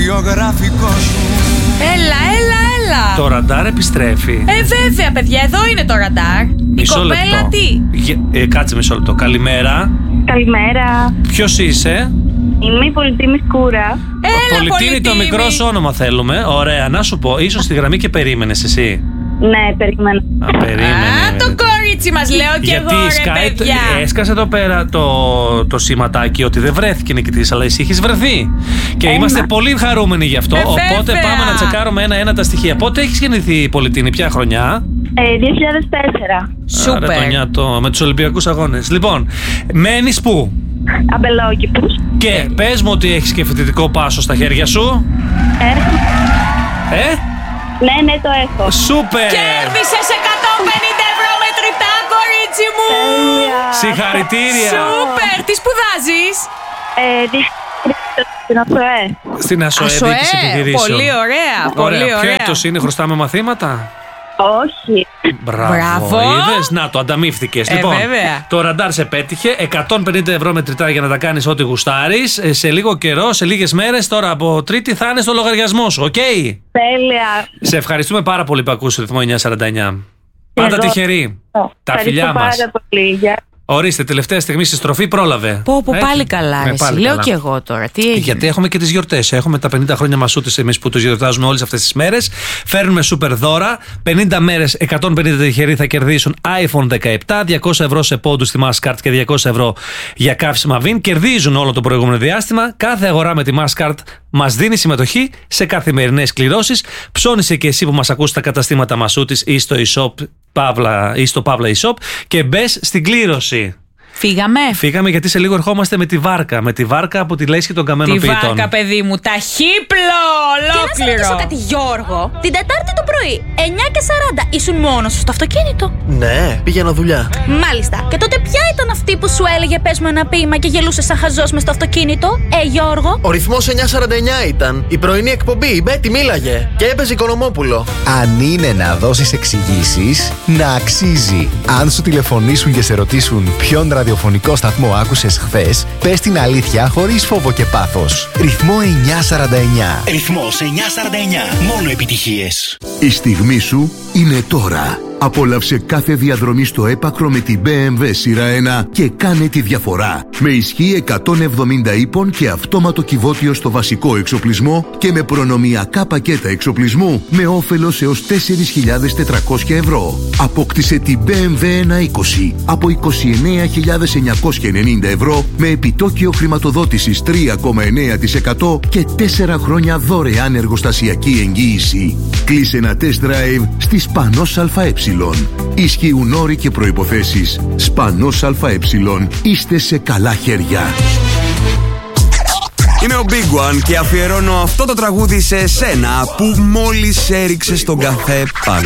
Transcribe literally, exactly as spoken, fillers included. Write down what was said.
βιογραφικό σου. Έλα, έλα, έλα. Το ραντάρ επιστρέφει. Ε, βέβαια, παιδιά, εδώ είναι το ραντάρ. Μισό Η κοπέλα λεπτό. τι. Γε- Ε, κάτσε μισό λεπτό. Καλημέρα. Καλημέρα. Ποιος είσαι? Είμαι η Πολιτήμη Σκούρα. Έλα, Πολιτίνη, το Πολιτήμη. μικρό σου όνομα θέλουμε. Ωραία, να σου πω. Ίσως στη γραμμή και περίμενες εσύ. Ναι, περίμενα. Α, περίμενε. Α, το κορίτσι μας λέω κι Γιατί εγώ, η ρε Sky παιδιά. έσκασε εδώ πέρα το, το σηματάκι ότι δεν βρέθηκε νικητής, αλλά εσύ έχεις βρεθεί. Και Ένα. είμαστε πολύ χαρούμενοι γι' αυτό. Ε, οπότε βέβαια. πάμε να τσεκάρουμε ένα-ένα τα στοιχεία. Πότε έχεις γεννηθεί η Πολιτίνη, ποια χρονιά? Ε, δύο χιλιάδες τέσσερα. Σούπερ. Άρα το νιάτο, με τους Ολυμπιακούς Αγώνες. Λοιπόν, μένεις πού? Αμπελόκηπους. Και πες μου ότι έχεις και φοιτητικό πάσο στα χέρια σου. Έρχομαι. Ε? Ναι, ναι, το έχω. Σούπερ! Κέρδισες εκατόν πενήντα ευρώ μετρητά, κορίτσι μου. Τέλεια. Συγχαρητήρια! Σούπερ, τι σπουδάζεις? Ε, δι- στην ΑΣΟΕ. Στην ΑΣΟΕ, διοίκηση επιχειρήσεων. πολύ ωραία, πολύ Ποιο ωραία. έτος είναι, χρωστάμε μαθήματα? Όχι. Μπράβο. Μπράβο. Είδες, να το ανταμείφθηκες. Ε, λοιπόν, βέβαια. το ραντάρ σε πέτυχε. εκατόν πενήντα ευρώ μετρητά για να τα κάνεις ό,τι γουστάρεις. Ε, σε λίγο καιρό, σε λίγες μέρες, τώρα από Τρίτη θα είναι στο λογαριασμό σου. Οκ. Τέλεια. Σε ευχαριστούμε πάρα πολύ που ακούς ρυθμό εννιακόσια σαράντα εννιά. Πάντα Εγώ. τυχεροί. Τα Ευχαριστώ φιλιά μας. πάρα πολύ. Γεια. Ορίστε, τελευταία στιγμή στη στροφή πρόλαβε. Πω, πω, Έτσι. πάλι καλά. Ναι, Εσύ. πάλι Λέω καλά. κι εγώ τώρα. Τι έγινε. Γιατί έχουμε και τις γιορτές. Έχουμε τα πενήντα χρόνια Μασούτης εμείς που τους γιορτάζουμε όλες αυτές τις μέρες. Φέρνουμε σούπερ δώρα. πενήντα μέρες, εκατόν πενήντα τυχεροί θα κερδίσουν άιφον δεκαεπτά, διακόσια ευρώ σε πόντους στη Mastercard και διακόσια ευρώ για καύσιμα Vin. Κερδίζουν όλο το προηγούμενο διάστημα. Κάθε αγορά με τη Mastercard μας δίνει συμμετοχή σε καθημερινές κληρώσεις. Ψώνισε και εσύ που μας ακούς στα καταστήματα Μασούτης ή στο e-shop Παύλα, ή στο Παύλα e-shop και μπες στην κλήρωση. Φύγαμε. Φύγαμε γιατί σε λίγο ερχόμαστε με τη βάρκα. Με τη βάρκα από τη λέσχη των Καμένων Τη Ποιητών. βάρκα, παιδί μου. Ταχύπλο! Και να σε ρωτήσω Ολόκληρο. κάτι, Γιώργο. Την Τετάρτη το πρωί, εννιά και σαράντα, ήσουν μόνος σου στο αυτοκίνητο. Ναι, πήγαινα δουλειά. Μάλιστα. Και τότε ποια ήταν αυτή που σου έλεγε πες μου ένα ποίημα και γελούσε σαν χαζός μες στο αυτοκίνητο, ε, Γιώργο? Ο ρυθμός εννιακόσια σαράντα εννιά ήταν. Η πρωινή εκπομπή, η Μπέτη μίλαγε. Και έπαιζε Οικονομόπουλο. Αν είναι να δώσεις εξηγήσεις, να αξίζει. Αν σου τηλεφωνήσουν και σε ρωτήσουν ποιον ραδιοφωνικό σταθμό άκουσες χθες, πες την αλήθεια χωρίς φόβο και πάθος. Ρυθμό εννιακόσια σαράντα εννιά. Ρυθμός εννιακόσια σαράντα εννιά. Μόνο επιτυχίες. Η στιγμή σου είναι τώρα. Απόλαυσε κάθε διαδρομή στο έπακρο με την μπι εμ ντάμπλιου σειρά ένα και κάνε τη διαφορά. Με ισχύ εκατόν εβδομήντα ύπων και αυτόματο κυβότιο στο βασικό εξοπλισμό και με προνομιακά πακέτα εξοπλισμού με όφελος έως τέσσερις χιλιάδες τετρακόσια ευρώ. Απόκτησε την μπι εμ ντάμπλιου εκατόν είκοσι από είκοσι εννέα χιλιάδες εννιακόσια ενενήντα ευρώ με επιτόκιο χρηματοδότησης τρία κόμμα εννέα τοις εκατό και τέσσερα χρόνια δωρεάν εργοστασιακή εγγύηση. Κλείσε ένα test drive στη Σπανός ΑΕ. Ισχύουν όροι και προϋποθέσεις. Σπανός ΑΕ. Είστε σε καλά χέρια. Είμαι ο Big One και αφιερώνω αυτό το τραγούδι σε εσένα που μόλις έριξε στον καφέ πάνω.